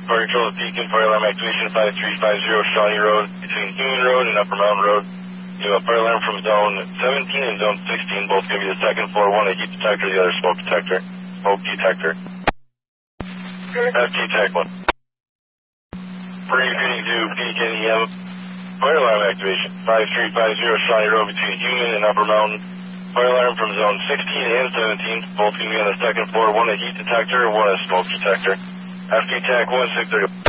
Fire Control to Beacon, fire alarm activation 5350 Shawnee Road between Human Road and Upper Mountain Road. You have a fire alarm from Zone 17 and Zone 16, both going to be the second floor, one a heat detector, the other smoke detector. Smoke detector. FT Tech 1. Briefing to Beacon EM. Fire alarm activation 5350 Shawnee Road between Human and Upper Mountain. Fire alarm from Zone 16 and 17, both going to be on the second floor, one a heat detector and one a smoke detector. FT Tech 1 630.